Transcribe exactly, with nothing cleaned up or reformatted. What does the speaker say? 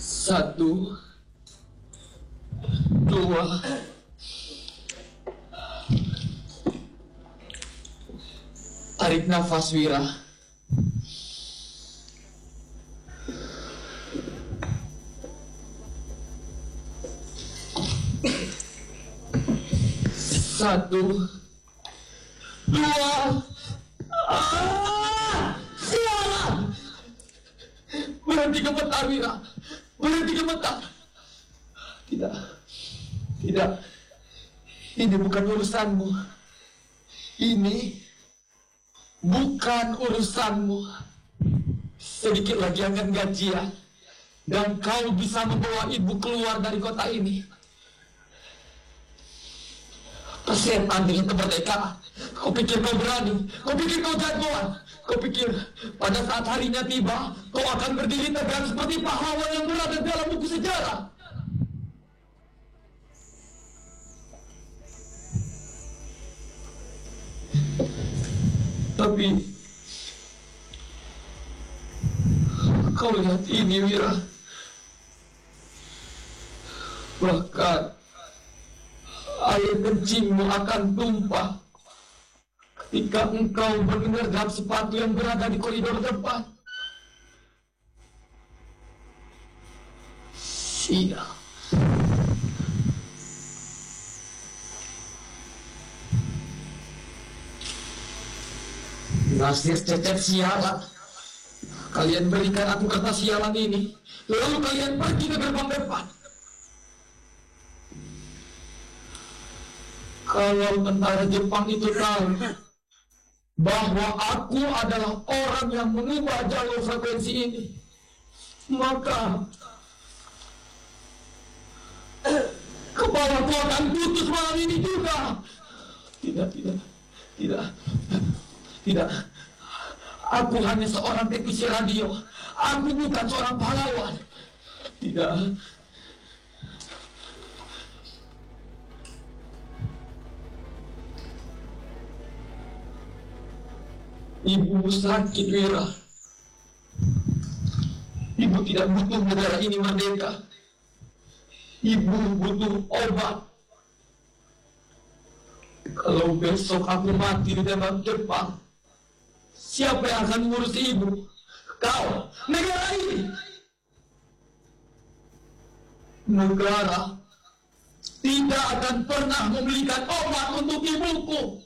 Satu, dua, tarik nafas, Wira. Satu, dua, ah, sialan! Berhenti gemetar, Wira. Berhenti gemetar. Tidak, tidak. Ini bukan urusanmu. Ini bukan urusanmu. Sedikit lagi akan gajian, dan kau bisa membawa ibu keluar dari kota ini. Persetan dengan kemerdekaan. Kau pikir kau berani? Kau pikir kau jagoan? Kau pikir pada saat harinya tiba, kau akan berdiri tegak seperti pahlawan yang berada dalam buku sejarah? Tapi kau lihat ini, Wira. Bahkan air kencingmu akan tumpah ketika engkau menerjam sepatu yang berada di koridor depan. Sial. Nasir cecep sialan. Kalian berikan aku kertas sialan ini, lalu kalian pergi ke gerbang depan. Kalau tentara Jepang itu tahu bahwa aku adalah orang yang mengubah jalur frekuensi ini, maka kepalaku akan putus malam ini juga. Tidak, tidak, tidak, tidak. Aku hanya seorang teknisi radio. Aku bukan seorang pahlawan. Tidak. Ibu sakit, Wira. Ibu tidak butuh negara ini merdeka. Ibu butuh obat. Kalau besok aku mati di tembak Jepang, siapa yang akan mengurus ibu? Kau, negara ini. Negara tidak akan pernah membelikan obat untuk ibuku.